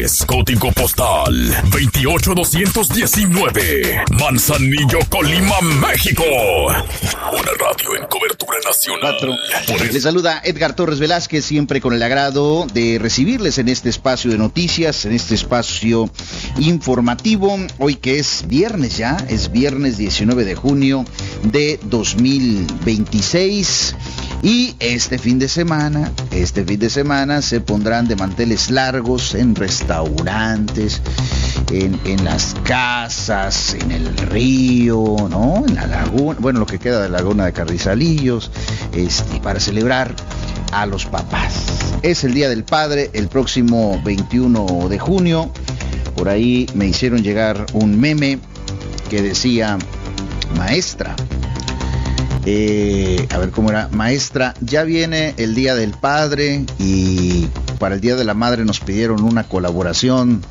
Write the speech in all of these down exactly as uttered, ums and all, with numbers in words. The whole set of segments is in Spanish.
Juárez, código postal veintiocho doscientos diecinueve, Manzanillo, Colima, México. Una radio en cobertura nacional. El... Les saluda Edgar Torres Velázquez, siempre con el agrado de recibirles en este espacio de noticias, en este espacio informativo. Hoy que es viernes ya, es viernes diecinueve de junio de dos mil veintiséis. Y este fin de semana, este fin de semana se pondrán de manteles largos en restaurantes, en, en las casas, en el río, ¿no? En la laguna, bueno, lo que queda de la laguna de Carrizalillos, este, para celebrar a los papás. Es el Día del Padre, el próximo veintiuno de junio. Por ahí me hicieron llegar un meme que decía: maestra, Eh, a ver cómo era, maestra, ya viene el Día del Padre y para el Día de la Madre nos pidieron una colaboración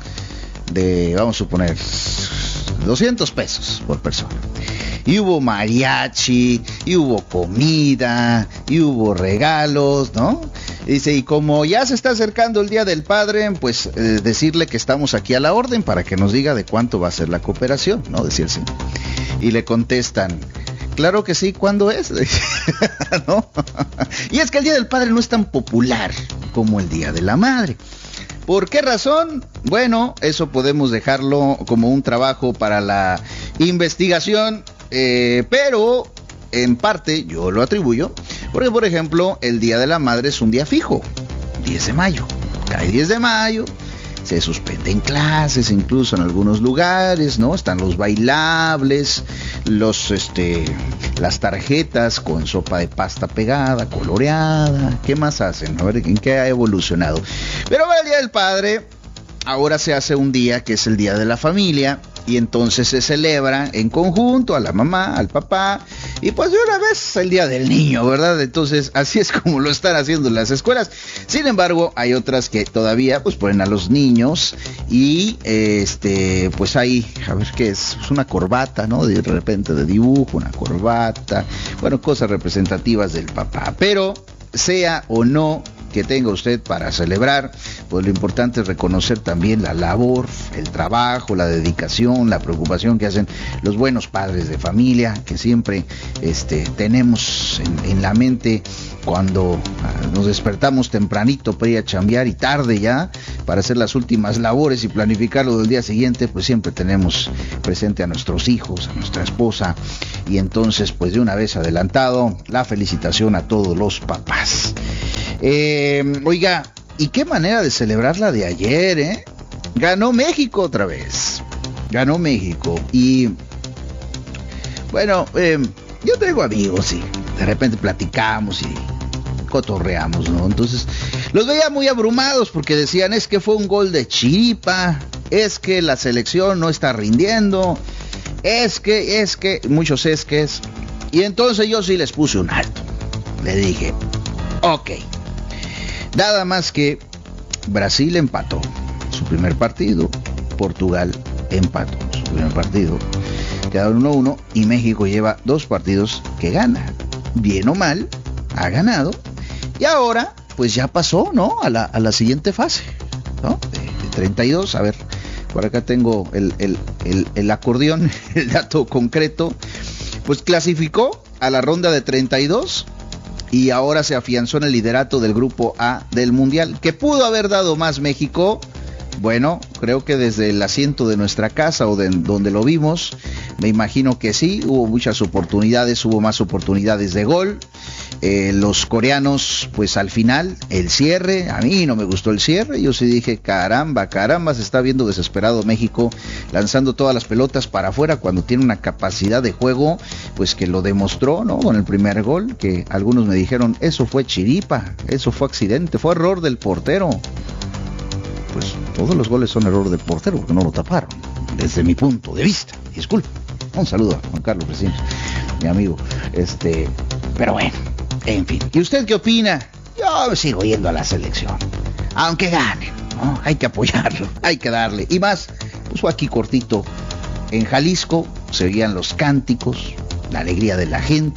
de, vamos a suponer, doscientos pesos por persona. Y hubo mariachi, y hubo comida, y hubo regalos, ¿no? Dice, y como ya se está acercando el Día del Padre, pues eh, decirle que estamos aquí a la orden para que nos diga de cuánto va a ser la cooperación, ¿no? Decía el señor. Y le contestan: claro que sí, ¿cuándo es? ¿No? Y es que el Día del Padre no es tan popular como el Día de la Madre. ¿Por qué razón? Bueno, eso podemos dejarlo como un trabajo para la investigación, eh, pero en parte yo lo atribuyo, porque por ejemplo, el Día de la Madre es un día fijo, diez de mayo, cae diez de mayo. Se suspenden clases, incluso en algunos lugares, ¿no? Están los bailables, los, este, las tarjetas con sopa de pasta pegada, coloreada. ¿Qué más hacen? A ver, ¿en qué ha evolucionado? Pero para el Día del Padre, ahora se hace un día que es el Día de la Familia, y entonces se celebra en conjunto a la mamá, al papá, y pues de una vez el Día del Niño, ¿verdad? Entonces así es como lo están haciendo en las escuelas. Sin embargo, hay otras que todavía pues ponen a los niños y este pues hay, a ver qué es, es una corbata, ¿no? De repente de dibujo, una corbata, bueno, cosas representativas del papá. Pero sea o no que tenga usted para celebrar, pues lo importante es reconocer también la labor, el trabajo, la dedicación, la preocupación que hacen los buenos padres de familia, que siempre este, tenemos en, en la mente cuando nos despertamos tempranito para ir a chambear y tarde ya para hacer las últimas labores y planificarlo del día siguiente, pues siempre tenemos presente a nuestros hijos, a nuestra esposa, y entonces pues de una vez adelantado la felicitación a todos los papás. Eh, oiga, ¿y qué manera de celebrar la de ayer, eh? Ganó México otra vez. Ganó México. Y bueno, eh, yo traigo amigos y de repente platicamos y cotorreamos, ¿no? Entonces los veía muy abrumados porque decían: es que fue un gol de chiripa, es que la selección no está rindiendo, es que, es que, muchos es que es. Y entonces yo sí les puse un alto. Le dije: ok, nada más que Brasil empató su primer partido, Portugal empató su primer partido, quedaron uno a uno, y México lleva dos partidos que gana. Bien o mal, ha ganado, y ahora pues ya pasó, ¿no? A la, a la siguiente fase, ¿no? De, de treinta y dos, a ver, por acá tengo el, el, el, el acordeón, el dato concreto. Pues clasificó a la ronda de treinta y dos, y ahora se afianzó en el liderato del grupo A del Mundial. ¿Que pudo haber dado más México? Bueno, creo que desde el asiento de nuestra casa o de donde lo vimos, me imagino que sí, hubo muchas oportunidades, hubo más oportunidades de gol. Eh, los coreanos, pues al final, el cierre, a mí no me gustó el cierre, yo sí dije, caramba, caramba, se está viendo desesperado México, lanzando todas las pelotas para afuera cuando tiene una capacidad de juego, pues que lo demostró, ¿no? Con el primer gol, que algunos me dijeron, eso fue chiripa, eso fue accidente, fue error del portero. Pues todos los goles son error del portero porque no lo taparon, desde mi punto de vista. Disculpe, un saludo a Juan Carlos Recién, mi amigo. Este, pero bueno, en fin. ¿Y usted qué opina? Yo sigo yendo a la selección, aunque ganen, ¿no? Hay que apoyarlo, hay que darle. Y más, pues fue aquí cortito, en Jalisco, se oían los cánticos, la alegría de la gente,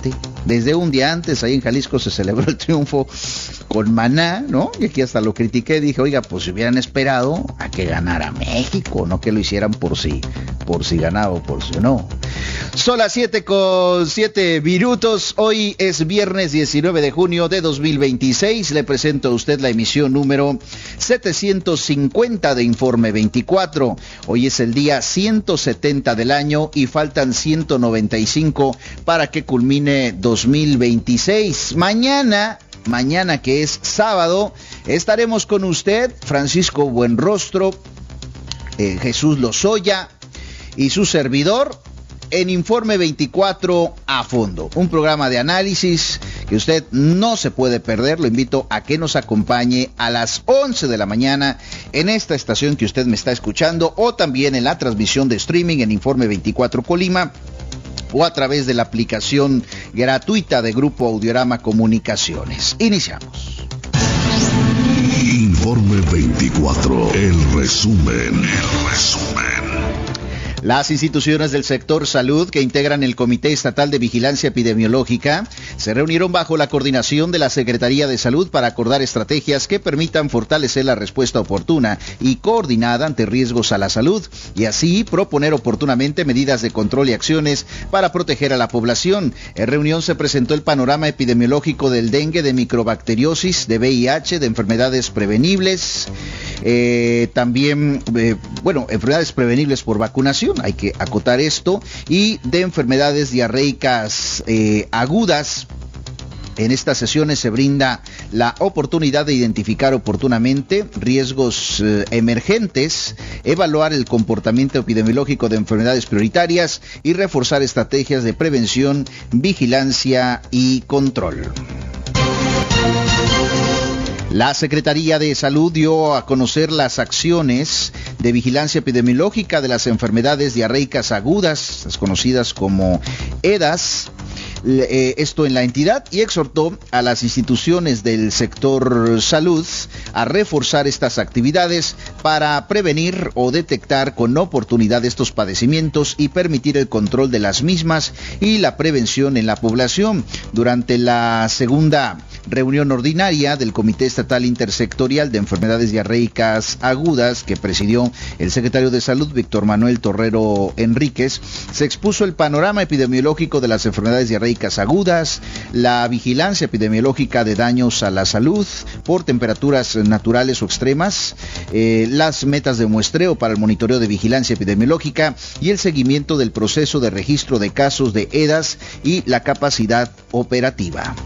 Desde un día antes, ahí en Jalisco se celebró el triunfo con Maná, ¿no? Y aquí hasta lo critiqué, dije, oiga, pues si hubieran esperado a que ganara México, no que lo hicieran por si, por si ganaba o por si no. Son las siete con siete minutos, hoy es viernes diecinueve de junio de dos mil veintiséis, le presento a usted la emisión número setecientos cincuenta de Informe veinticuatro, hoy es el día ciento setenta del año y faltan ciento noventa y cinco para que culmine dos mil veintiséis. Mañana, mañana que es sábado, estaremos con usted, Francisco Buenrostro, eh, Jesús Lozoya y su servidor, en Informe veinticuatro a fondo, un programa de análisis que usted no se puede perder. Lo invito a que nos acompañe a las once de la mañana en esta estación que usted me está escuchando, o también en la transmisión de streaming en Informe veinticuatro Colima, o a través de la aplicación gratuita de Grupo Audiorama Comunicaciones. Iniciamos. Informe veinticuatro, el resumen, el resumen. Las instituciones del sector salud que integran el Comité Estatal de Vigilancia Epidemiológica se reunieron bajo la coordinación de la Secretaría de Salud para acordar estrategias que permitan fortalecer la respuesta oportuna y coordinada ante riesgos a la salud y así proponer oportunamente medidas de control y acciones para proteger a la población. En reunión se presentó el panorama epidemiológico del dengue, de microbacteriosis, de V I H, de enfermedades prevenibles, eh, también, eh, bueno, enfermedades prevenibles por vacunación, hay que acotar esto, y de enfermedades diarreicas eh, agudas. En estas sesiones se brinda la oportunidad de identificar oportunamente riesgos eh, emergentes, evaluar el comportamiento epidemiológico de enfermedades prioritarias y reforzar estrategias de prevención, vigilancia y control. La Secretaría de Salud dio a conocer las acciones de vigilancia epidemiológica de las enfermedades diarreicas agudas, las conocidas como EDAS, eh, esto en la entidad, y exhortó a las instituciones del sector salud a reforzar estas actividades para prevenir o detectar con oportunidad estos padecimientos y permitir el control de las mismas y la prevención en la población. Durante la segunda reunión ordinaria del Comité Estatal Intersectorial de Enfermedades Diarreicas Agudas, que presidió el secretario de Salud, Víctor Manuel Torrero Enríquez, se expuso el panorama epidemiológico de las enfermedades diarreicas agudas, la vigilancia epidemiológica de daños a la salud por temperaturas naturales o extremas, eh, las metas de muestreo para el monitoreo de vigilancia epidemiológica y el seguimiento del proceso de registro de casos de EDAS y la capacidad operativa.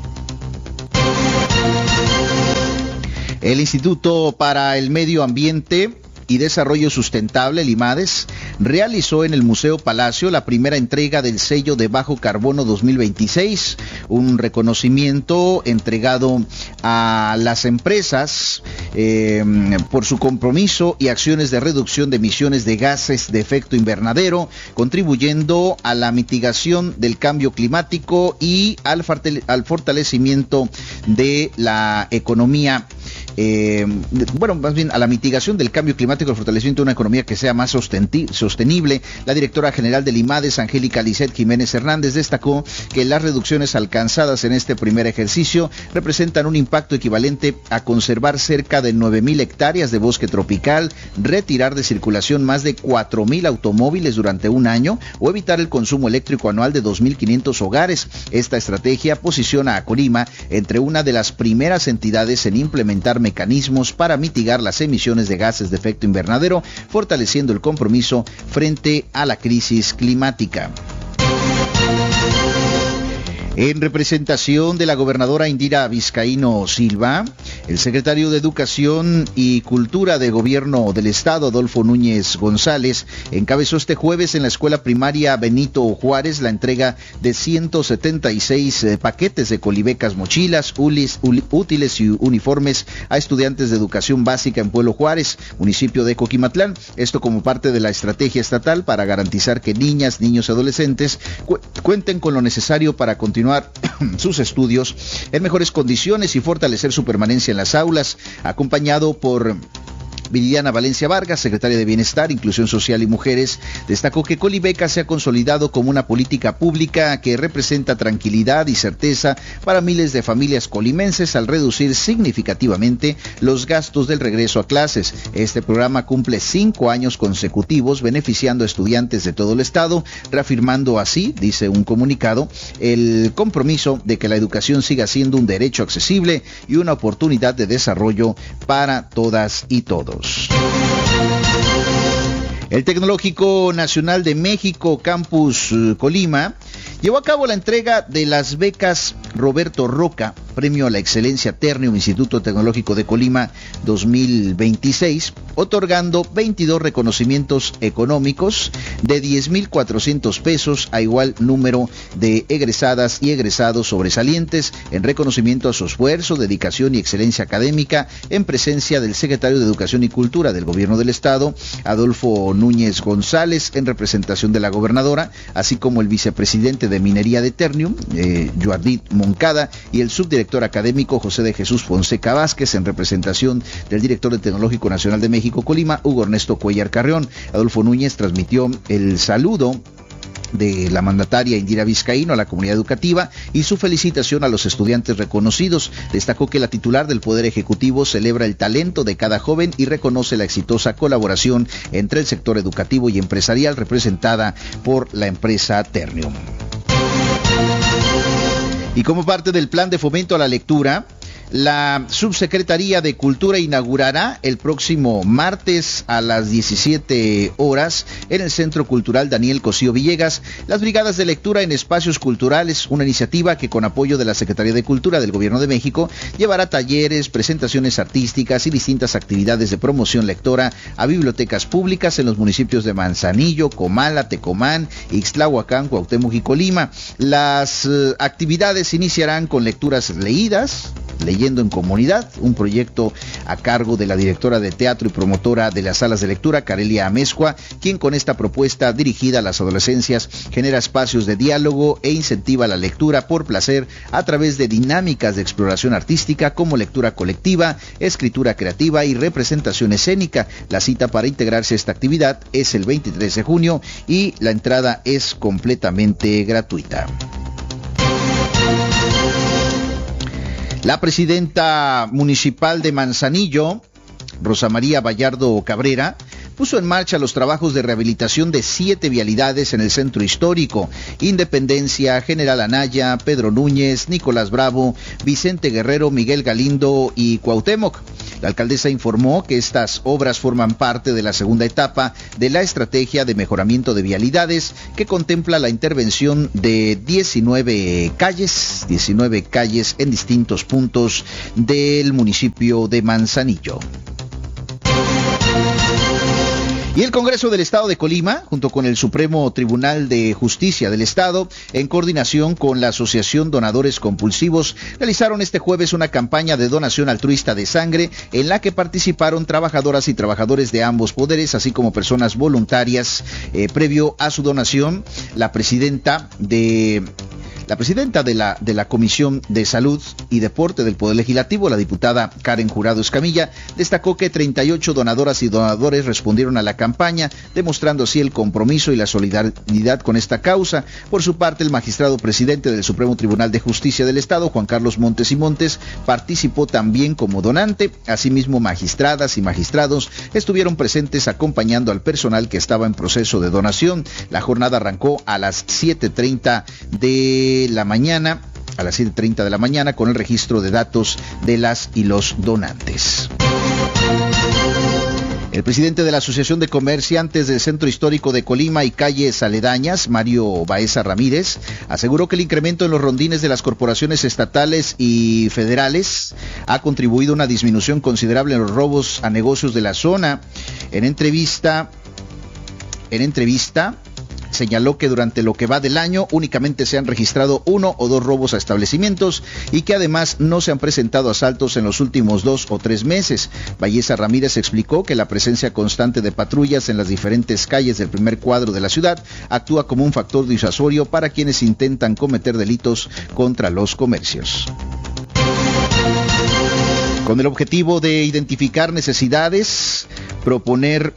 El Instituto para el Medio Ambiente y Desarrollo Sustentable, el IMADES, realizó en el Museo Palacio la primera entrega del sello de Bajo Carbono dos mil veintiséis, un reconocimiento entregado a las empresas eh, por su compromiso y acciones de reducción de emisiones de gases de efecto invernadero, contribuyendo a la mitigación del cambio climático y al, al fortalecimiento de la economía. Eh, bueno, más bien a la mitigación del cambio climático y el fortalecimiento de una economía que sea más sostenible. La directora general del IMADES, Angélica Lisset Jiménez Hernández, destacó que las reducciones alcanzadas en este primer ejercicio representan un impacto equivalente a conservar cerca de nueve mil hectáreas de bosque tropical, retirar de circulación más de cuatro mil automóviles durante un año o evitar el consumo eléctrico anual de dos mil quinientos hogares. Esta estrategia posiciona a Colima entre una de las primeras entidades en implementar mecanismos para mitigar las emisiones de gases de efecto invernadero, fortaleciendo el compromiso frente a la crisis climática. En representación de la gobernadora Indira Vizcaíno Silva, el secretario de Educación y Cultura de Gobierno del Estado, Adolfo Núñez González, encabezó este jueves en la escuela primaria Benito Juárez la entrega de ciento setenta y seis eh, paquetes de colibecas, mochilas, ulis, ul, útiles y uniformes a estudiantes de educación básica en Pueblo Juárez, municipio de Coquimatlán. Esto como parte de la estrategia estatal para garantizar que niñas, niños y adolescentes cu- cuenten con lo necesario para continuar sus estudios en mejores condiciones y fortalecer su permanencia en las aulas, acompañado por Viridiana Valencia Vargas, secretaria de Bienestar, Inclusión Social y Mujeres, destacó que Colibeca se ha consolidado como una política pública que representa tranquilidad y certeza para miles de familias colimenses al reducir significativamente los gastos del regreso a clases. Este programa cumple cinco años consecutivos beneficiando a estudiantes de todo el estado, reafirmando así, dice un comunicado, el compromiso de que la educación siga siendo un derecho accesible y una oportunidad de desarrollo para todas y todos. El Tecnológico Nacional de México, Campus Colima, llevó a cabo la entrega de las becas Roberto Roca, Premio a la Excelencia Ternium Instituto Tecnológico de Colima dos mil veintiséis, otorgando veintidós reconocimientos económicos de diez mil cuatrocientos pesos a igual número de egresadas y egresados sobresalientes en reconocimiento a su esfuerzo, dedicación y excelencia académica en presencia del secretario de Educación y Cultura del Gobierno del Estado, Adolfo Núñez González, en representación de la gobernadora, así como el vicepresidente de Minería de Ternium, eh, Joardit Moncada, y el subdirector académico José de Jesús Fonseca Vázquez, en representación del director del Tecnológico Nacional de México, Colima, Hugo Ernesto Cuellar Carrión. Adolfo Núñez transmitió el saludo de la mandataria Indira Vizcaíno a la comunidad educativa y su felicitación a los estudiantes reconocidos. Destacó que la titular del Poder Ejecutivo celebra el talento de cada joven y reconoce la exitosa colaboración entre el sector educativo y empresarial representada por la empresa Ternium. Y como parte del plan de fomento a la lectura, la Subsecretaría de Cultura inaugurará el próximo martes a las diecisiete horas en el Centro Cultural Daniel Cosío Villegas las brigadas de lectura en espacios culturales, una iniciativa que con apoyo de la Secretaría de Cultura del Gobierno de México llevará talleres, presentaciones artísticas y distintas actividades de promoción lectora a bibliotecas públicas en los municipios de Manzanillo, Comala, Tecomán, Ixtlahuacán, Cuauhtémoc y Colima. Las uh, actividades iniciarán con lecturas leídas, Leyendo en Comunidad, un proyecto a cargo de la directora de teatro y promotora de las salas de lectura, Carelia Amezcua, quien con esta propuesta dirigida a las adolescencias genera espacios de diálogo e incentiva la lectura por placer a través de dinámicas de exploración artística como lectura colectiva, escritura creativa y representación escénica. La cita para integrarse a esta actividad es el veintitrés de junio y la entrada es completamente gratuita. La presidenta municipal de Manzanillo, Rosa María Vallardo Cabrera, puso en marcha los trabajos de rehabilitación de siete vialidades en el centro histórico: Independencia, General Anaya, Pedro Núñez, Nicolás Bravo, Vicente Guerrero, Miguel Galindo y Cuauhtémoc. La alcaldesa informó que estas obras forman parte de la segunda etapa de la estrategia de mejoramiento de vialidades que contempla la intervención de diecinueve calles, diecinueve calles en distintos puntos del municipio de Manzanillo. Y el Congreso del Estado de Colima, junto con el Supremo Tribunal de Justicia del Estado, en coordinación con la Asociación Donadores Compulsivos, realizaron este jueves una campaña de donación altruista de sangre en la que participaron trabajadoras y trabajadores de ambos poderes, así como personas voluntarias. Eh, previo a su donación, la presidenta de... La presidenta de la, de la Comisión de Salud y Deporte del Poder Legislativo, la diputada Karen Jurado Escamilla, destacó que treinta y ocho donadoras y donadores respondieron a la campaña, demostrando así el compromiso y la solidaridad con esta causa. Por su parte, el magistrado presidente del Supremo Tribunal de Justicia del Estado, Juan Carlos Montes y Montes, participó también como donante. Asimismo, magistradas y magistrados estuvieron presentes acompañando al personal que estaba en proceso de donación. La jornada arrancó a las siete treinta de la mañana, a las siete treinta de la mañana, con el registro de datos de las y los donantes. El presidente de la Asociación de Comerciantes del Centro Histórico de Colima y calles aledañas, Mario Baeza Ramírez, aseguró que el incremento en los rondines de las corporaciones estatales y federales ha contribuido a una disminución considerable en los robos a negocios de la zona. En entrevista, en entrevista, señaló que durante lo que va del año únicamente se han registrado uno o dos robos a establecimientos y que además no se han presentado asaltos en los últimos dos o tres meses. Baeza Ramírez explicó que la presencia constante de patrullas en las diferentes calles del primer cuadro de la ciudad actúa como un factor disuasorio para quienes intentan cometer delitos contra los comercios. con el objetivo de identificar necesidades, proponer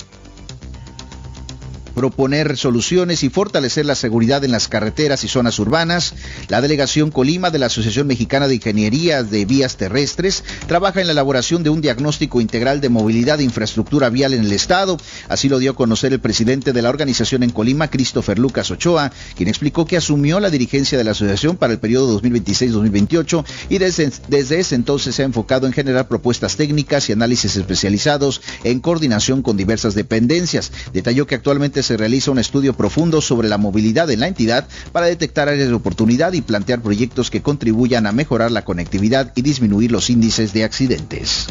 proponer soluciones y fortalecer la seguridad en las carreteras y zonas urbanas. La Delegación Colima de la Asociación Mexicana de Ingeniería de Vías Terrestres trabaja en la elaboración de un diagnóstico integral de movilidad e infraestructura vial en el estado. Así lo dio a conocer el presidente de la organización en Colima, Christopher Lucas Ochoa, quien explicó que asumió la dirigencia de la asociación para el periodo dos mil veintiséis a dos mil veintiocho y desde, desde ese entonces se ha enfocado en generar propuestas técnicas y análisis especializados en coordinación con diversas dependencias. Detalló que actualmente se realiza un estudio profundo sobre la movilidad en la entidad para detectar áreas de oportunidad y plantear proyectos que contribuyan a mejorar la conectividad y disminuir los índices de accidentes.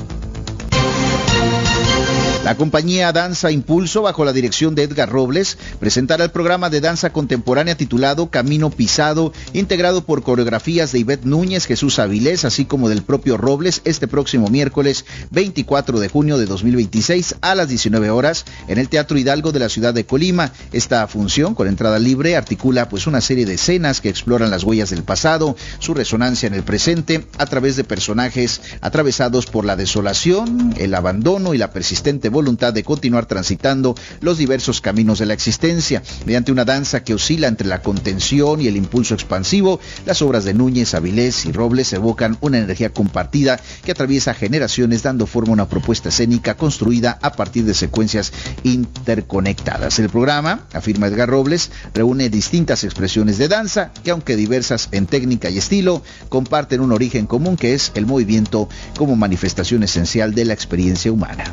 La compañía Danza Impulso, bajo la dirección de Edgar Robles, presentará el programa de danza contemporánea titulado Camino Pisado, integrado por coreografías de Ivette Núñez, Jesús Avilés, así como del propio Robles, este próximo miércoles veinticuatro de junio de dos mil veintiséis a las diecinueve horas en el Teatro Hidalgo de la ciudad de Colima. Esta función, con entrada libre, articula pues una serie de escenas que exploran las huellas del pasado, su resonancia en el presente, a través de personajes atravesados por la desolación, el abandono y la persistente voluntad de continuar transitando los diversos caminos de la existencia. Mediante una danza que oscila entre la contención y el impulso expansivo, las obras de Núñez, Avilés y Robles evocan una energía compartida que atraviesa generaciones, dando forma a una propuesta escénica construida a partir de secuencias interconectadas. El programa, afirma Edgar Robles, reúne distintas expresiones de danza que, aunque diversas en técnica y estilo, comparten un origen común, que es el movimiento como manifestación esencial de la experiencia humana.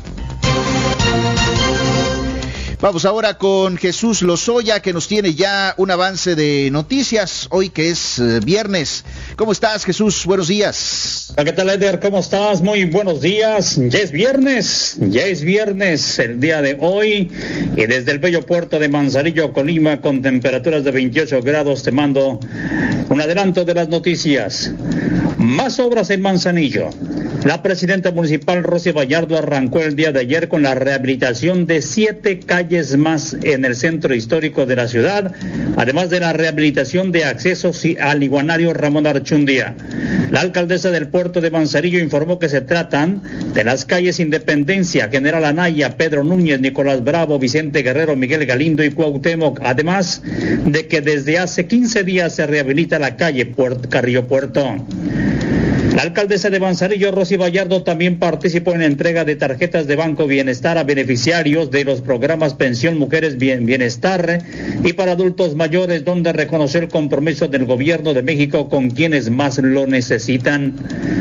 Vamos ahora con Jesús Lozoya, que nos tiene ya un avance de noticias, hoy que es eh, viernes. ¿Cómo estás, Jesús? Buenos días. ¿Qué tal, Eder? ¿Cómo estás? Muy buenos días. Ya es viernes, ya es viernes el día de hoy, y desde el bello puerto de Manzanillo, Colima, con temperaturas de veintiocho grados, te mando un adelanto de las noticias. Más obras en Manzanillo. La presidenta municipal Rosy Vallardo arrancó el día de ayer con la rehabilitación de siete calles más en el centro histórico de la ciudad, además de la rehabilitación de accesos al iguanario Ramón Archundia. La alcaldesa del puerto de Manzanillo informó que se tratan de las calles Independencia, General Anaya, Pedro Núñez, Nicolás Bravo, Vicente Guerrero, Miguel Galindo y Cuauhtémoc, además de que desde hace quince días se rehabilita la calle Puerto, Carrillo Puerto. La alcaldesa de Manzanillo, Rosy Vallardo, también participó en la entrega de tarjetas de Banco Bienestar a beneficiarios de los programas Pensión Mujeres Bien, Bienestar y para adultos mayores, donde reconoció el compromiso del gobierno de México con quienes más lo necesitan.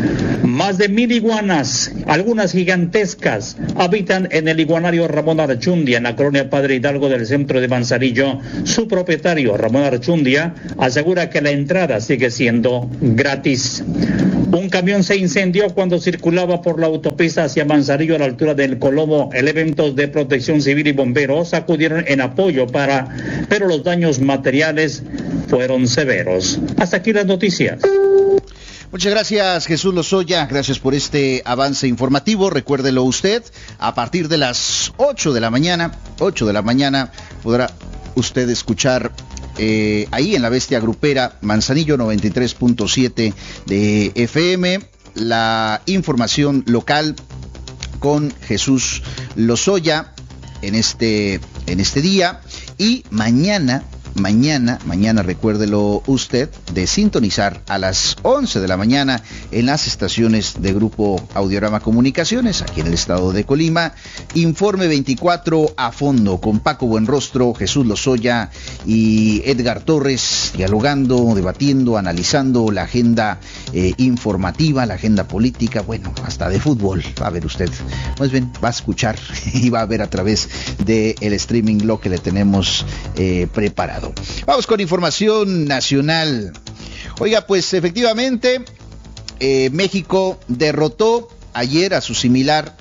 Más de mil iguanas, algunas gigantescas, habitan en el iguanario Ramón Archundia, en la colonia Padre Hidalgo del centro de Manzanillo. Su propietario, Ramón Archundia, asegura que la entrada sigue siendo gratis. Un camión se incendió cuando circulaba por la autopista hacia Manzanillo a la altura del Colomo. Elementos de protección civil y bomberos acudieron en apoyo para, pero los daños materiales fueron severos. Hasta aquí las noticias. Muchas gracias, Jesús Lozoya, gracias por este avance informativo. Recuérdelo usted, a partir de las ocho de la mañana, ocho de la mañana podrá usted escuchar eh, ahí en la Bestia Grupera Manzanillo noventa y tres punto siete de F M la información local con Jesús Lozoya en este, en este día. Y mañana Mañana, mañana recuérdelo usted, de sintonizar a las once de la mañana en las estaciones de Grupo Audiorama Comunicaciones, aquí en el estado de Colima, Informe veinticuatro a fondo, con Paco Buenrostro, Jesús Lozoya y Edgar Torres, dialogando, debatiendo, analizando la agenda eh, informativa, la agenda política, bueno, hasta de fútbol, va a ver usted. Más bien, va a escuchar y va a ver a través del streaming lo que le tenemos eh, preparado. Vamos con información nacional. Oiga, pues efectivamente, eh, México derrotó ayer a su similar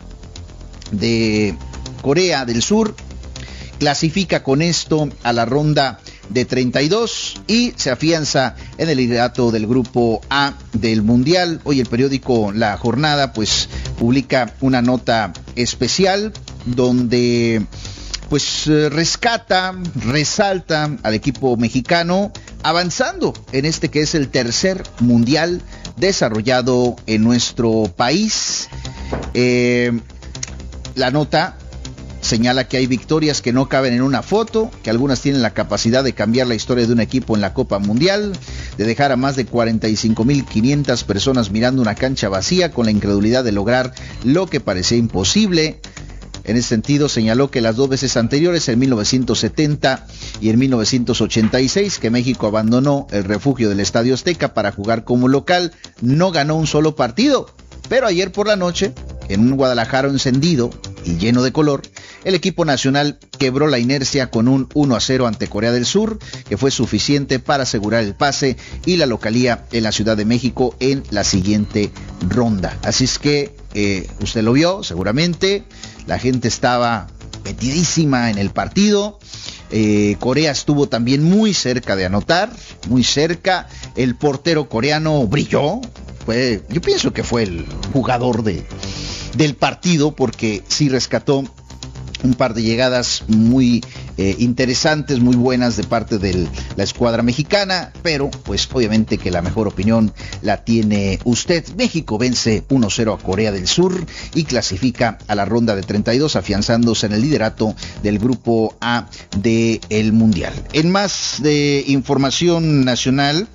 de Corea del Sur, clasifica con esto a la ronda de treinta y dos y se afianza en el liderato del grupo A del Mundial. Hoy el periódico La Jornada pues publica una nota especial donde pues eh, rescata, resalta al equipo mexicano avanzando en este que es el tercer mundial desarrollado en nuestro país. Eh, la nota señala que hay victorias que no caben en una foto, que algunas tienen la capacidad de cambiar la historia de un equipo en la Copa Mundial, de dejar a más de cuarenta y cinco mil quinientas personas mirando una cancha vacía con la incredulidad de lograr lo que parecía imposible. En ese sentido, señaló que las dos veces anteriores, en mil novecientos setenta y en mil novecientos ochenta y seis, que México abandonó el refugio del Estadio Azteca para jugar como local, no ganó un solo partido. Pero ayer por la noche, en un Guadalajara encendido y lleno de color, el equipo nacional quebró la inercia con un uno a cero ante Corea del Sur, que fue suficiente para asegurar el pase y la localía en la Ciudad de México en la siguiente ronda. Así es que eh, usted lo vio seguramente, la gente estaba metidísima en el partido. Eh, Corea estuvo también muy cerca de anotar, muy cerca. El portero coreano brilló. Fue, yo pienso que fue el jugador de, del partido, porque sí rescató un par de llegadas muy eh, interesantes, muy buenas de parte de la escuadra mexicana, pero pues obviamente que la mejor opinión la tiene usted. México vence uno cero a Corea del Sur y clasifica a la ronda de treinta y dos, afianzándose en el liderato del grupo A del Mundial. En más de información nacional,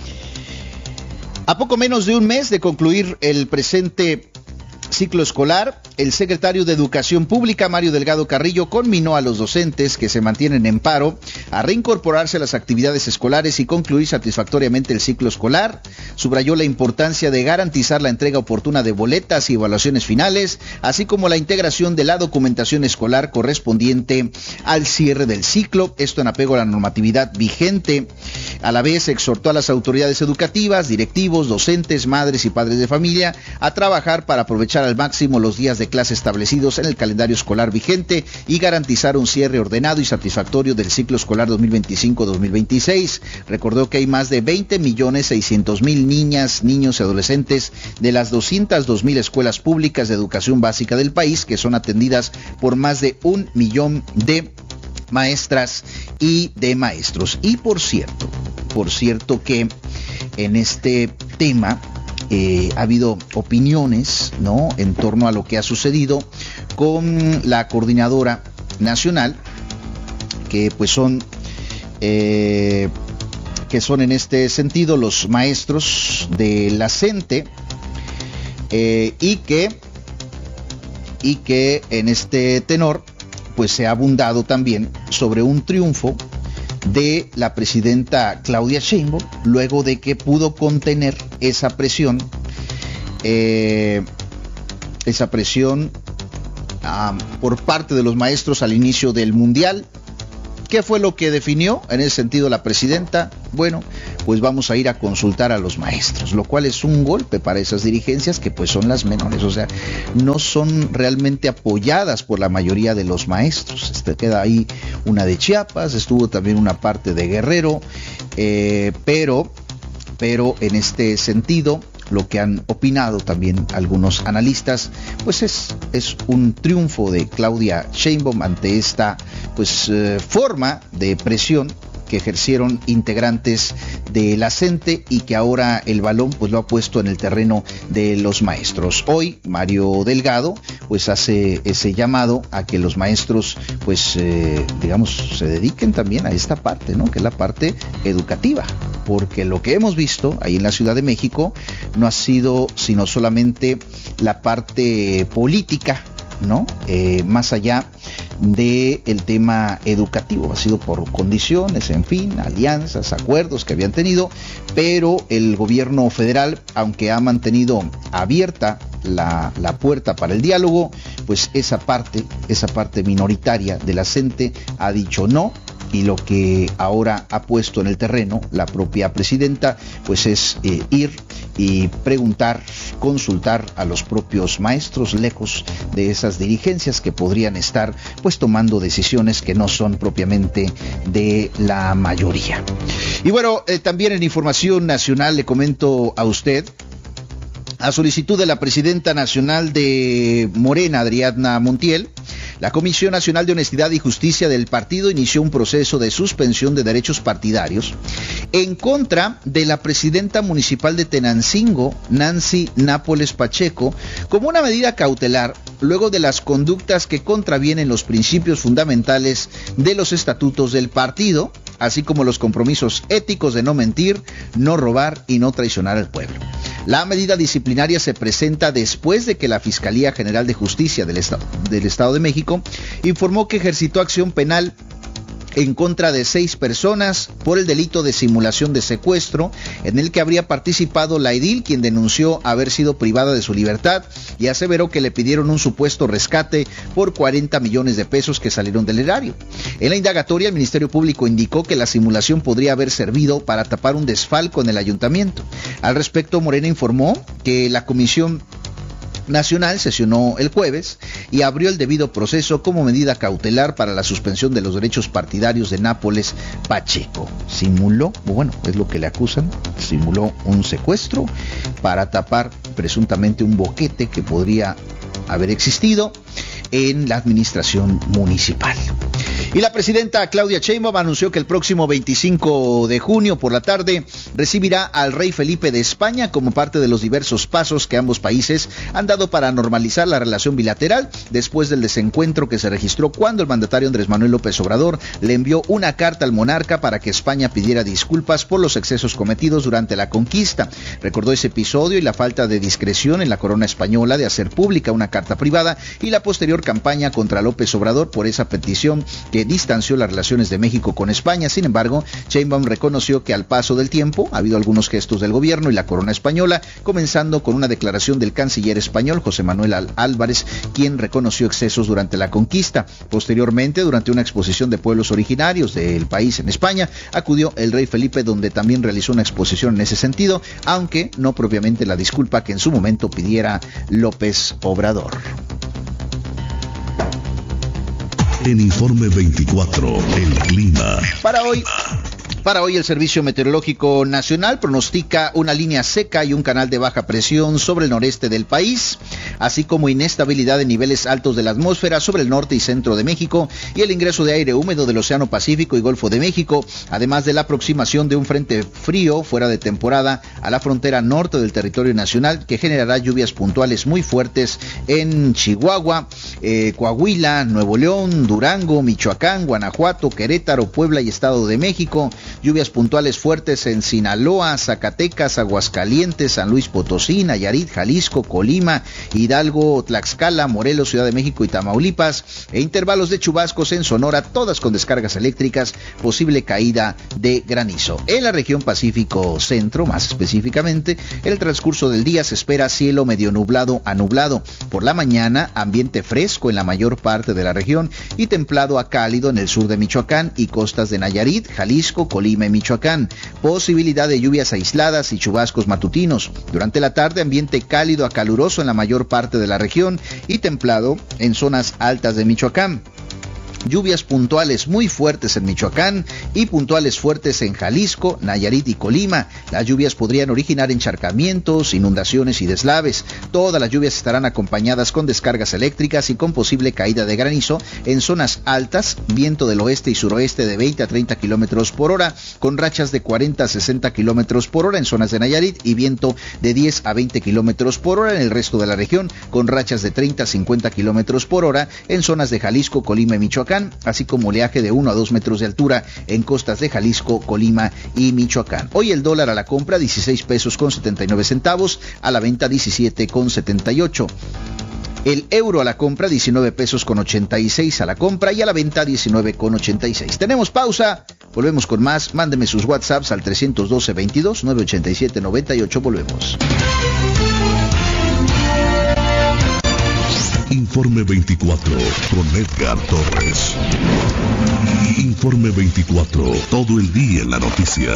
a poco menos de un mes de concluir el presente ciclo escolar, el secretario de Educación Pública, Mario Delgado Carrillo, conminó a los docentes que se mantienen en paro a reincorporarse a las actividades escolares y concluir satisfactoriamente el ciclo escolar. Subrayó la importancia de garantizar la entrega oportuna de boletas y evaluaciones finales, así como la integración de la documentación escolar correspondiente al cierre del ciclo, esto en apego a la normatividad vigente. A la vez exhortó a las autoridades educativas, directivos, docentes, madres y padres de familia a trabajar para aprovechar al máximo los días de clase establecidos en el calendario escolar vigente y garantizar un cierre ordenado y satisfactorio del ciclo escolar dos mil veinticinco dos mil veintiséis. Recordó que hay más de veinte millones seiscientos mil niñas, niños y adolescentes de las doscientas dos mil escuelas públicas de educación básica del país, que son atendidas por más de un millón de maestras y de maestros. Y por cierto, por cierto que en este tema Eh, ha habido opiniones, ¿no?, en torno a lo que ha sucedido con la coordinadora nacional, que pues son eh, que son en este sentido los maestros de la CENTE, eh, y que y que en este tenor pues se ha abundado también sobre un triunfo de la presidenta Claudia Sheinbaum, luego de que pudo contener esa presión, eh, esa presión um, por parte de los maestros al inicio del Mundial. ¿Qué fue lo que definió en ese sentido la presidenta? Bueno, pues vamos a ir a consultar a los maestros, lo cual es un golpe para esas dirigencias que pues son las menores, o sea, no son realmente apoyadas por la mayoría de los maestros. Este, queda ahí una de Chiapas, estuvo también una parte de Guerrero, eh, pero, pero en este sentido, lo que han opinado también algunos analistas, pues es, es un triunfo de Claudia Sheinbaum ante esta pues eh, forma de presión que ejercieron integrantes de la CENTE y que ahora el balón pues lo ha puesto en el terreno de los maestros. Hoy Mario Delgado pues hace ese llamado a que los maestros pues eh, digamos se dediquen también a esta parte, ¿no?, que es la parte educativa, porque lo que hemos visto ahí en la Ciudad de México no ha sido sino solamente la parte política, ¿no? Eh, más allá del tema educativo, ha sido por condiciones, en fin, alianzas, acuerdos que habían tenido, pero el gobierno federal, aunque ha mantenido abierta la, la puerta para el diálogo, pues esa parte, esa parte minoritaria de la CENTE ha dicho no. Y lo que ahora ha puesto en el terreno la propia presidenta, pues es eh, ir y preguntar, consultar a los propios maestros, lejos de esas dirigencias que podrían estar pues tomando decisiones que no son propiamente de la mayoría. Y bueno, eh, también en información nacional le comento a usted A solicitud de la presidenta nacional de Morena, Adriana Montiel, la Comisión Nacional de Honestidad y Justicia del partido inició un proceso de suspensión de derechos partidarios en contra de la presidenta municipal de Tenancingo, Nancy Nápoles Pacheco, como una medida cautelar luego de las conductas que contravienen los principios fundamentales de los estatutos del partido, así como los compromisos éticos de no mentir, no robar y no traicionar al pueblo. La medida disciplinaria se presenta después de que la Fiscalía General de Justicia del Estado, del Estado de México informó que ejercitó acción penal en contra de seis personas por el delito de simulación de secuestro, en el que habría participado la edil, quien denunció haber sido privada de su libertad y aseveró que le pidieron un supuesto rescate por cuarenta millones de pesos que salieron del erario. En la indagatoria, el Ministerio Público indicó que la simulación podría haber servido para tapar un desfalco en el ayuntamiento. Al respecto, Morena informó que la Comisión Nacional sesionó el jueves y abrió el debido proceso como medida cautelar para la suspensión de los derechos partidarios de Nápoles Pacheco. Simuló, bueno, es lo que le acusan, simuló un secuestro para tapar presuntamente un boquete que podría haber existido en la administración municipal. Y la presidenta Claudia Sheinbaum anunció que el próximo veinticinco de junio por la tarde recibirá al rey Felipe de España como parte de los diversos pasos que ambos países han dado para normalizar la relación bilateral después del desencuentro que se registró cuando el mandatario Andrés Manuel López Obrador le envió una carta al monarca para que España pidiera disculpas por los excesos cometidos durante la conquista. Recordó ese episodio y la falta de discreción en la corona española de hacer pública una carta privada y la posterior campaña contra López Obrador por esa petición que distanció las relaciones de México con España. Sin embargo, Sheinbaum reconoció que al paso del tiempo ha habido algunos gestos del gobierno y la corona española, comenzando con una declaración del canciller español José Manuel Álvarez, quien reconoció excesos durante la conquista. Posteriormente, durante una exposición de pueblos originarios del país en España, acudió el rey Felipe, donde también realizó una exposición en ese sentido, aunque no propiamente la disculpa que en su momento pidiera López Obrador. En Informe veinticuatro, el clima. Para hoy, para hoy el Servicio Meteorológico Nacional pronostica una línea seca y un canal de baja presión sobre el noreste del país, así como inestabilidad en niveles altos de la atmósfera sobre el norte y centro de México y el ingreso de aire húmedo del Océano Pacífico y Golfo de México, además de la aproximación de un frente frío fuera de temporada a la frontera norte del territorio nacional, que generará lluvias puntuales muy fuertes en Chihuahua, eh, Coahuila, Nuevo León, Durango, Michoacán, Guanajuato, Querétaro, Puebla y Estado de México. Lluvias puntuales fuertes en Sinaloa, Zacatecas, Aguascalientes, San Luis Potosí, Nayarit, Jalisco, Colima, Hidalgo, Tlaxcala, Morelos, Ciudad de México y Tamaulipas, e intervalos de chubascos en Sonora, todas con descargas eléctricas, posible caída de granizo. En la región Pacífico Centro, más específicamente, en el transcurso del día se espera cielo medio nublado a nublado. Por la mañana, ambiente fresco en la mayor parte de la región y templado a cálido en el sur de Michoacán y costas de Nayarit, Jalisco, Colima y Michoacán. Posibilidad de lluvias aisladas y chubascos matutinos. Durante la tarde, ambiente cálido a caluroso en la mayor parte de la región y templado en zonas altas de Michoacán. Lluvias puntuales muy fuertes en Michoacán y puntuales fuertes en Jalisco, Nayarit y Colima. Las lluvias podrían originar encharcamientos, inundaciones y deslaves. Todas las lluvias estarán acompañadas con descargas eléctricas y con posible caída de granizo en zonas altas, viento del oeste y suroeste de veinte a treinta kilómetros por hora, con rachas de cuarenta a sesenta kilómetros por hora en zonas de Nayarit y viento de diez a veinte kilómetros por hora en el resto de la región, con rachas de treinta a cincuenta kilómetros por hora en zonas de Jalisco, Colima y Michoacán, así como oleaje de uno a dos metros de altura en costas de Jalisco, Colima y Michoacán. Hoy el dólar a la compra dieciséis pesos con setenta y nueve centavos, a la venta diecisiete con setenta y ocho. El euro a la compra diecinueve pesos con ochenta y seis a la compra y a la venta diecinueve con ochenta y seis. Tenemos pausa, volvemos con más. Mándeme sus WhatsApps al trescientos doce, veintidós, novecientos ochenta y siete, noventa y ocho. Volvemos. Informe veinticuatro con Edgar Torres. Informe veinticuatro, todo el día en la noticia.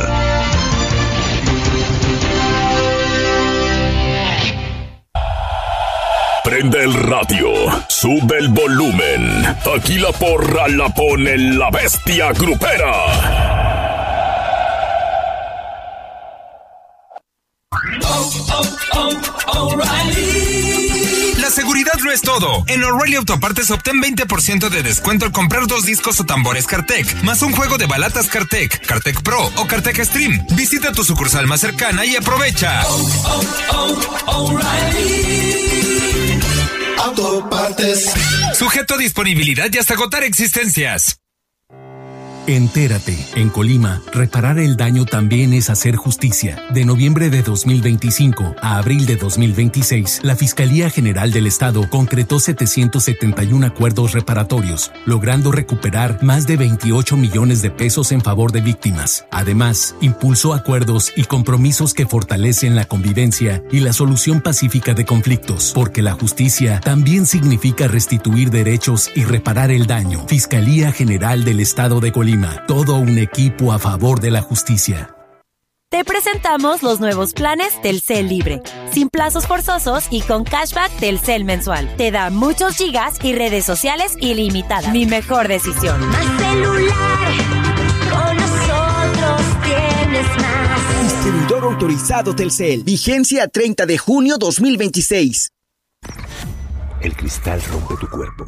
Prende el radio, sube el volumen. Aquí la porra la pone la bestia grupera. Oh, oh, oh, O'Reilly. La seguridad no es todo. En O'Reilly Autopartes obtén veinte por ciento de descuento al comprar dos discos o tambores Cartec, más un juego de balatas Cartec, Cartec Pro o Cartec Stream. Visita tu sucursal más cercana y aprovecha. Oh, oh, oh, O'Reilly Autopartes. Sujeto a disponibilidad y hasta agotar existencias. Entérate, en Colima, reparar el daño también es hacer justicia. De noviembre de dos mil veinticinco a abril de dos mil veintiséis, la Fiscalía General del Estado concretó setecientos setenta y uno acuerdos reparatorios, logrando recuperar más de veintiocho millones de pesos en favor de víctimas. Además, impulsó acuerdos y compromisos que fortalecen la convivencia y la solución pacífica de conflictos, porque la justicia también significa restituir derechos y reparar el daño. Fiscalía General del Estado de Colima. Todo un equipo a favor de la justicia. Te presentamos los nuevos planes Telcel Libre, sin plazos forzosos y con cashback Telcel mensual. Te da muchos gigas y redes sociales ilimitadas. Mi mejor decisión. Más celular, con nosotros tienes más. Distribuidor autorizado Telcel. Vigencia treinta de junio dos mil veintiséis. El cristal rompe tu cuerpo.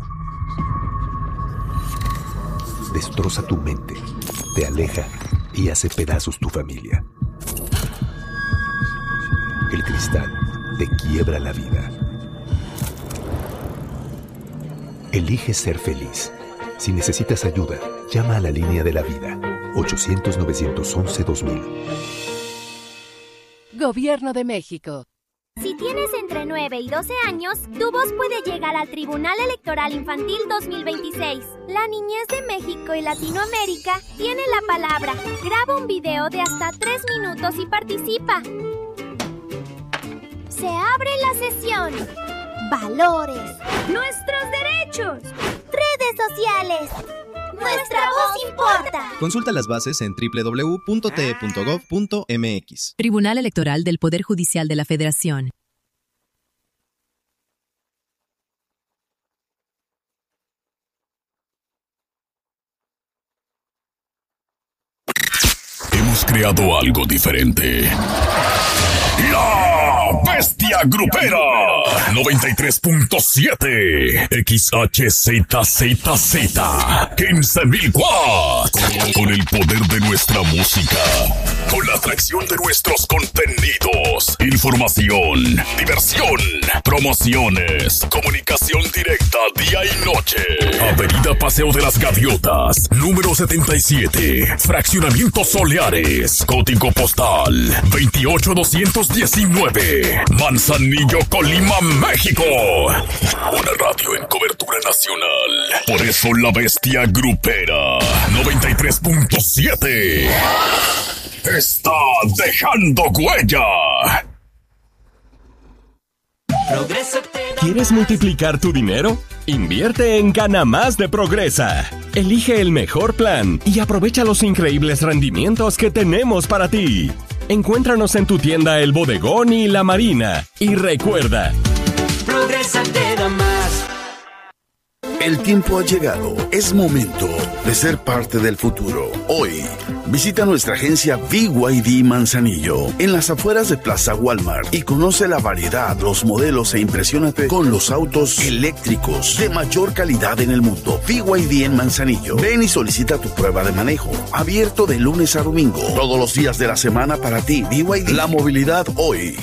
Destroza tu mente, te aleja y hace pedazos tu familia. El cristal te quiebra la vida. Elige ser feliz. Si necesitas ayuda, llama a la línea de la vida. ochocientos, novecientos once, dos mil. Gobierno de México. Si tienes entre nueve y doce años, tu voz puede llegar al Tribunal Electoral Infantil dos mil veintiséis. La niñez de México y Latinoamérica tiene la palabra. Graba un video de hasta tres minutos y participa. Se abre la sesión. Valores. Nuestros derechos. Redes sociales. Nuestra voz importa. Consulta las bases en doble u doble u doble u punto t e punto gov punto m x. Tribunal Electoral del Poder Judicial de la Federación. Hemos creado algo diferente. La Bestia Grupera noventa y tres punto siete X H Z Z Z quince mil watts. Con el poder de nuestra música, con la atracción de nuestros contenidos, información, diversión, promociones, comunicación directa día y noche. Avenida Paseo de las Gaviotas, número setenta y siete, Fraccionamiento Soleares, código postal veintiocho doscientos diecinueve, Manzanillo, Colima, México. Una radio en cobertura nacional. Por eso la Bestia Grupera noventa y tres punto siete está dejando huella. ¿Quieres multiplicar tu dinero? Invierte en Gana Más de Progresa. Elige el mejor plan y aprovecha los increíbles rendimientos que tenemos para ti. Encuéntranos en tu tienda El Bodegón y La Marina. Y recuerda, Progresa te da más. El tiempo ha llegado. Es momento de ser parte del futuro. Hoy, visita nuestra agencia B Y D Manzanillo en las afueras de Plaza Walmart y conoce la variedad, los modelos e impresiónate con los autos eléctricos de mayor calidad en el mundo. B Y D en Manzanillo. Ven y solicita tu prueba de manejo. Abierto de lunes a domingo. Todos los días de la semana para ti. B Y D. La movilidad hoy.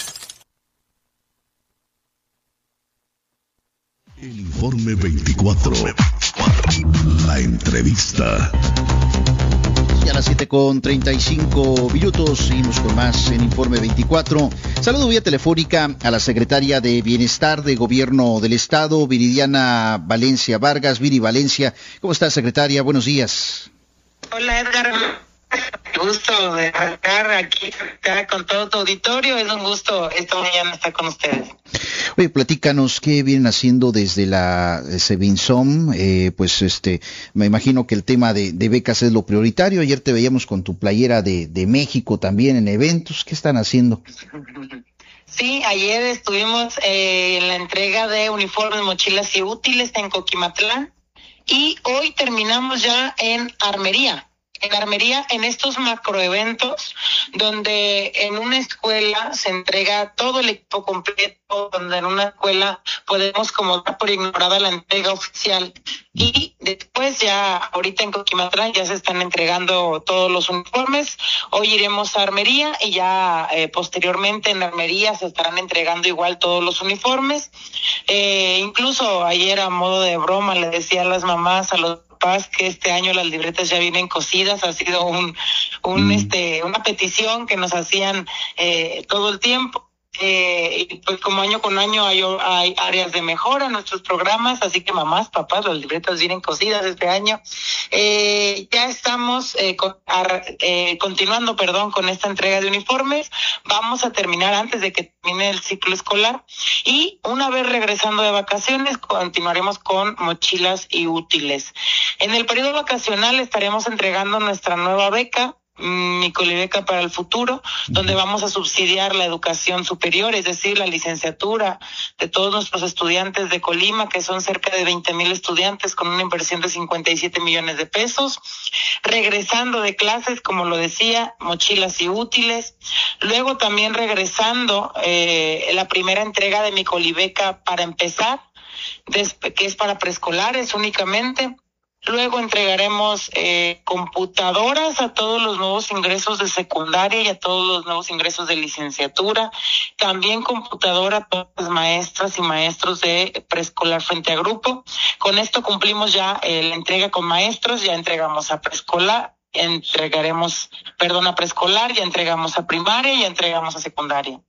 El Informe veinticuatro. La entrevista. Y a las siete con treinta y cinco minutos seguimos con más en Informe veinticuatro. Saludo vía telefónica a la secretaria de Bienestar de Gobierno del Estado, Viridiana Valencia Vargas. Viri Valencia, ¿cómo está, secretaria? Buenos días. Hola, Edgar. Gusto de estar aquí con todo tu auditorio. Es un gusto esta mañana estar con ustedes. Oye, platícanos qué vienen haciendo desde la Sebinsom. Eh, pues este, me imagino que el tema de, de becas es lo prioritario. Ayer te veíamos con tu playera de, de México también en eventos. ¿Qué están haciendo? Sí, ayer estuvimos eh, en la entrega de uniformes, mochilas y útiles en Coquimatlán. Y hoy terminamos ya en Armería. en armería, en estos macroeventos, donde en una escuela se entrega todo el equipo completo, donde en una escuela podemos como dar por ignorada la entrega oficial. Y después ya, ahorita en Coquimatlán ya se están entregando todos los uniformes. Hoy iremos a armería y ya eh, posteriormente en armería se estarán entregando igual todos los uniformes. Eh, incluso ayer a modo de broma le decía a las mamás, a los papás, que este año las libretas ya vienen cosidas. Ha sido un, un mm. este, una petición que nos hacían eh, todo el tiempo. Eh, y pues como año con año hay, hay áreas de mejora en nuestros programas, así que mamás, papás, las libretas vienen cosidas este año. Eh, ya estamos eh, con, a, eh, continuando, perdón, con esta entrega de uniformes. Vamos a terminar antes de que termine el ciclo escolar y una vez regresando de vacaciones continuaremos con mochilas y útiles. En el periodo vacacional estaremos entregando nuestra nueva beca, mi Colibeca para el futuro, donde vamos a subsidiar la educación superior, es decir, la licenciatura de todos nuestros estudiantes de Colima, que son cerca de veinte mil estudiantes con una inversión de cincuenta y siete millones de pesos. Regresando de clases, como lo decía, mochilas y útiles. Luego también regresando eh, la primera entrega de mi Colibeca para empezar, que es para preescolares únicamente. Luego entregaremos eh, computadoras a todos los nuevos ingresos de secundaria y a todos los nuevos ingresos de licenciatura. También computadora a todas las maestras y maestros de preescolar frente a grupo. Con esto cumplimos ya eh, la entrega con maestros, ya entregamos a preescolar, entregaremos, perdón, a preescolar, ya entregamos a primaria, ya entregamos a secundaria.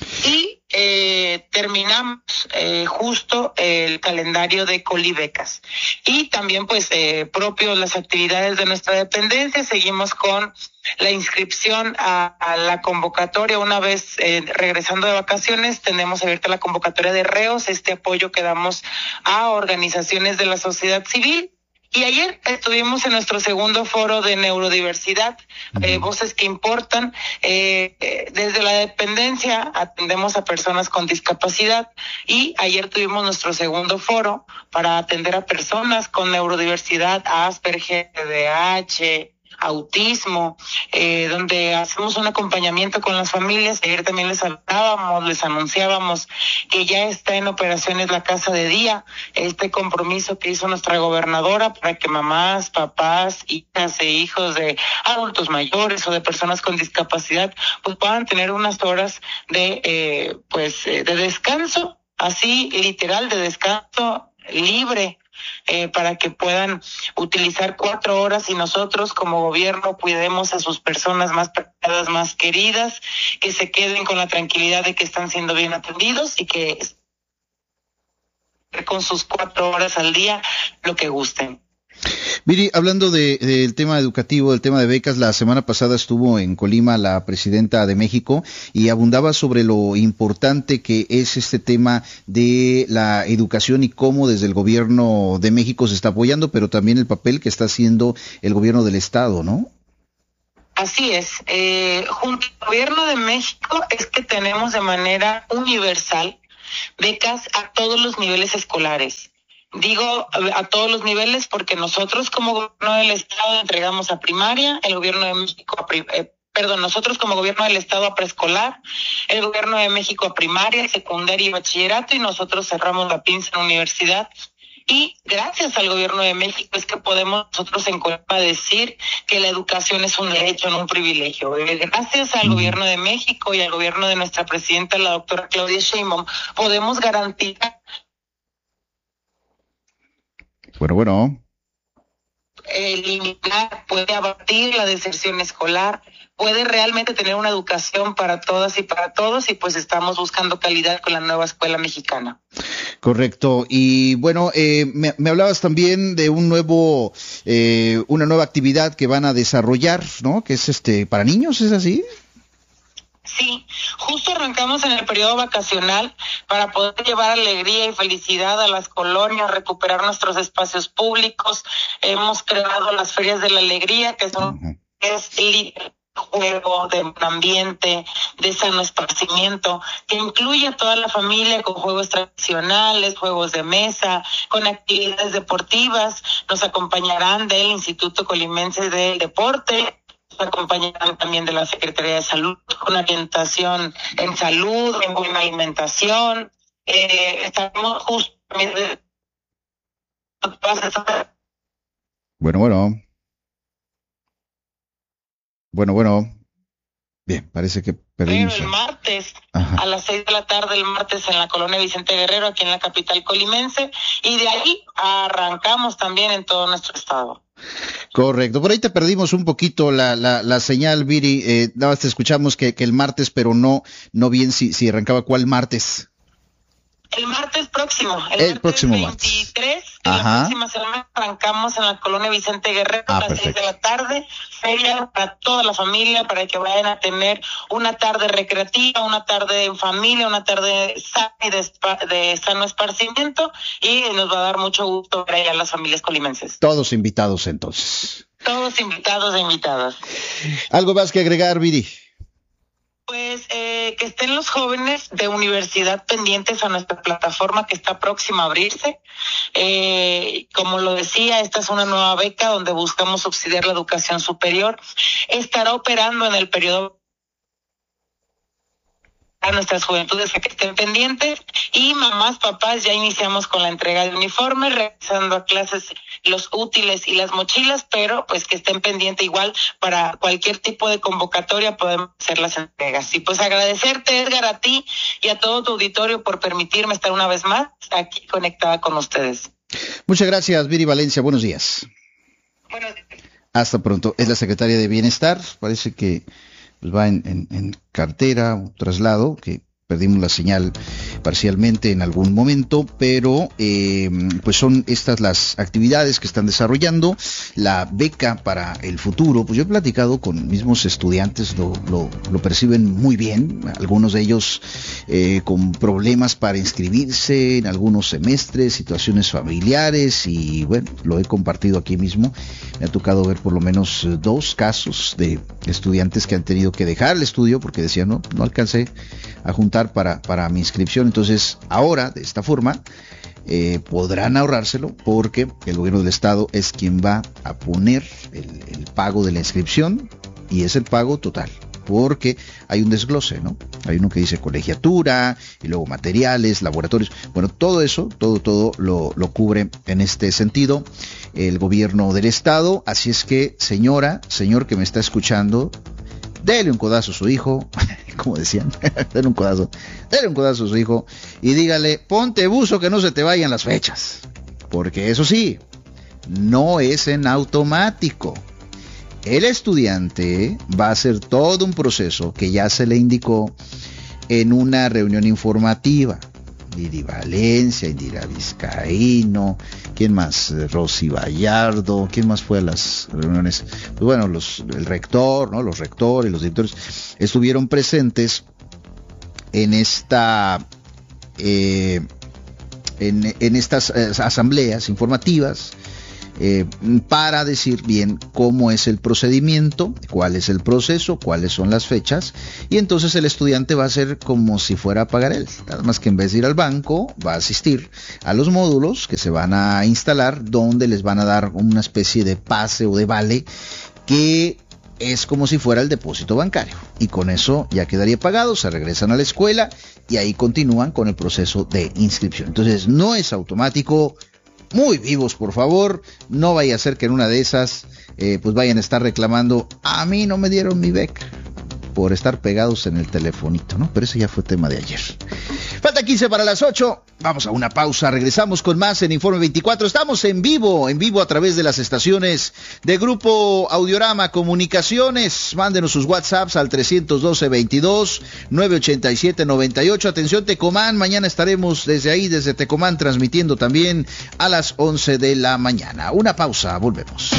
Y eh, terminamos eh, justo el calendario de Colibecas. Y también pues eh, propios las actividades de nuestra dependencia. Seguimos con la inscripción a, a la convocatoria. Una vez eh, regresando de vacaciones, tenemos abierta la convocatoria de reos, este apoyo que damos a organizaciones de la sociedad civil. Y ayer estuvimos en nuestro segundo foro de neurodiversidad, eh, voces que importan. Eh, eh, desde la dependencia atendemos a personas con discapacidad y ayer tuvimos nuestro segundo foro para atender a personas con neurodiversidad, Asperger, T D A H, autismo, eh, donde hacemos un acompañamiento con las familias. Ayer también les hablábamos, les anunciábamos que ya está en operaciones la casa de día, este compromiso que hizo nuestra gobernadora para que mamás, papás, hijas e hijos de adultos mayores o de personas con discapacidad pues puedan tener unas horas de eh, pues eh, de descanso, así literal, de descanso libre. Eh, para que puedan utilizar cuatro horas y nosotros como gobierno cuidemos a sus personas más preciadas, más queridas, que se queden con la tranquilidad de que están siendo bien atendidos y que con sus cuatro horas al día lo que gusten. Miri, hablando de, del tema educativo, del tema de becas, la semana pasada estuvo en Colima la presidenta de México y abundaba sobre lo importante que es este tema de la educación y cómo desde el gobierno de México se está apoyando, pero también el papel que está haciendo el gobierno del Estado, ¿no? Así es. Eh, junto al gobierno de México es que tenemos de manera universal becas a todos los niveles escolares. Digo a todos los niveles porque nosotros como gobierno del Estado entregamos a primaria, el gobierno de México a pri- eh, perdón, nosotros como gobierno del Estado a preescolar, el gobierno de México a primaria, secundaria y bachillerato, y nosotros cerramos la pinza en universidad. Y gracias al gobierno de México es que podemos nosotros en Colima decir que la educación es un derecho, no un privilegio. Gracias al gobierno de México y al gobierno de nuestra presidenta, la doctora Claudia Sheinbaum, podemos garantizar Bueno, bueno. eliminar, puede abatir la deserción escolar, puede realmente tener una educación para todas y para todos, y pues estamos buscando calidad con la nueva escuela mexicana. Correcto. Y bueno, eh, me, me hablabas también de un nuevo, eh, una nueva actividad que van a desarrollar, ¿no? Que es este para niños, ¿es así? Sí, justo arrancamos en el periodo vacacional para poder llevar alegría y felicidad a las colonias, recuperar nuestros espacios públicos. Hemos creado las ferias de la alegría, que son uh-huh. es juego, de un ambiente, de sano esparcimiento, que incluye a toda la familia con juegos tradicionales, juegos de mesa, con actividades deportivas. Nos acompañarán del Instituto Colimense del Deporte, nos acompañarán también de la Secretaría de Salud, con orientación en salud, en buena alimentación. Eh, estaremos justo también de... Bueno, bueno. Bueno, bueno. Bien, parece que perdimos. Pero el martes, Ajá. a las seis de la tarde, el martes en la colonia Vicente Guerrero, aquí en la capital colimense, y de ahí arrancamos también en todo nuestro estado. Correcto, por ahí te perdimos un poquito la, la, la señal, Viri, eh, nada más te escuchamos que, que el martes, pero no, no bien si, si arrancaba cuál martes. El martes próximo, el, El martes próximo veintitrés, martes. de la Ajá. próxima semana arrancamos en la colonia Vicente Guerrero Ah, a las perfecto. seis de la tarde, feria para toda la familia, para que vayan a tener una tarde recreativa, una tarde en familia, una tarde sana y de, espa- de sano esparcimiento, y nos va a dar mucho gusto ver allá a las familias colimenses. Todos invitados entonces. Todos invitados e invitadas. ¿Algo más que agregar, Viri? Pues eh, que estén los jóvenes de universidad pendientes a nuestra plataforma que está próxima a abrirse. Eh, como lo decía, esta es una nueva beca donde buscamos subsidiar la educación superior. Estará operando en el periodo a nuestras juventudes a que estén pendientes, y mamás, papás, ya iniciamos con la entrega de uniformes, regresando a clases los útiles y las mochilas, pero pues que estén pendientes igual para cualquier tipo de convocatoria podemos hacer las entregas. Y pues agradecerte, Edgar, a ti y a todo tu auditorio por permitirme estar una vez más aquí conectada con ustedes. Muchas gracias, Viri Valencia, buenos días. Buenos días. Hasta pronto. Es la secretaria de Bienestar, parece que pues va en, en, en cartera o traslado, que perdimos la señal parcialmente en algún momento, pero eh, pues son estas las actividades que están desarrollando. La beca para el futuro, pues yo he platicado con mismos estudiantes, lo, lo, lo perciben muy bien, algunos de ellos eh, con problemas para inscribirse en algunos semestres, situaciones familiares, y bueno, lo he compartido aquí mismo. Me ha tocado ver por lo menos eh, dos casos de estudiantes que han tenido que dejar el estudio porque decían, no, no alcancé a juntar para, para mi inscripción. Entonces ahora de esta forma eh, podrán ahorrárselo, porque el gobierno del estado es quien va a poner el, el pago de la inscripción, y es el pago total, porque hay un desglose, ¿no? Hay uno que dice colegiatura, y luego materiales, laboratorios, bueno, todo eso, todo, todo lo, lo cubre en este sentido el gobierno del estado. Así es que, señora, señor que me está escuchando, dele un codazo a su hijo, como decían, dele un codazo, dele un codazo a su hijo y dígale, ponte buzo que no se te vayan las fechas, porque eso sí, no es en automático. El estudiante va a hacer todo un proceso que ya se le indicó en una reunión informativa. Viri Valencia, Indira Vizcaíno, ¿quién más? Rosy Vallardo, ¿quién más fue a las reuniones? Pues bueno, los, el rector, ¿no? Los rectores, los directores estuvieron presentes en esta eh, en, en estas eh, asambleas informativas, Eh, para decir bien cómo es el procedimiento, cuál es el proceso, cuáles son las fechas, y entonces el estudiante va a hacer como si fuera a pagar él, nada más que en vez de ir al banco, va a asistir a los módulos que se van a instalar, donde les van a dar una especie de pase o de vale, que es como si fuera el depósito bancario, y con eso ya quedaría pagado, se regresan a la escuela y ahí continúan con el proceso de inscripción. Entonces no es automático. Muy vivos, por favor, no vaya a ser que en una de esas eh, pues vayan a estar reclamando, a mí no me dieron mi beca, por estar pegados en el telefonito, ¿no? Pero ese ya fue tema de ayer. Falta quince para las ocho, vamos a una pausa, regresamos con más en Informe veinticuatro. Estamos en vivo, en vivo a través de las estaciones de Grupo Audiorama Comunicaciones. Mándenos sus WhatsApps al trescientos doce, veintidós, novecientos ochenta y siete, noventa y ocho. Atención Tecomán, mañana estaremos desde ahí, desde Tecomán, transmitiendo también a las once de la mañana. Una pausa, volvemos.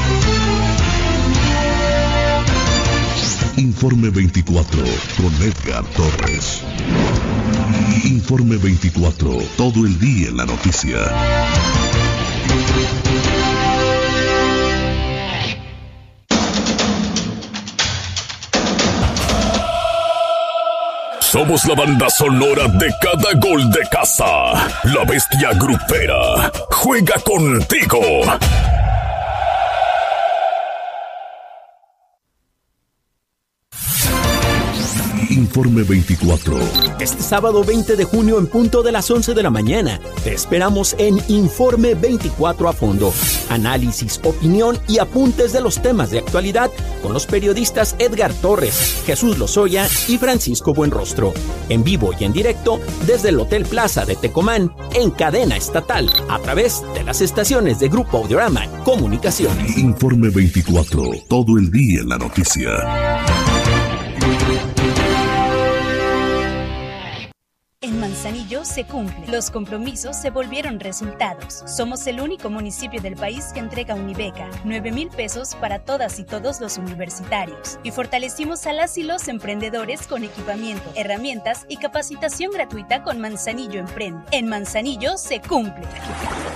Informe veinticuatro con Edgar Torres. Informe veinticuatro, todo el día en la noticia. Somos la banda sonora de cada gol de casa. La bestia grupera juega contigo. Informe veinticuatro. Este sábado veinte de junio en punto de las once de la mañana, te esperamos en Informe veinticuatro a fondo. Análisis, opinión y apuntes de los temas de actualidad con los periodistas Edgar Torres, Jesús Lozoya y Francisco Buenrostro. En vivo y en directo desde el Hotel Plaza de Tecomán, en cadena estatal, a través de las estaciones de Grupo Audiorama Comunicaciones. Informe veinticuatro, todo el día en la noticia. En Manzanillo se cumple. Los compromisos se volvieron resultados. Somos el único municipio del país que entrega Unibeca, nueve mil pesos para todas y todos los universitarios. Y fortalecimos a las y los emprendedores con equipamiento, herramientas y capacitación gratuita con Manzanillo Emprende. En Manzanillo se cumple.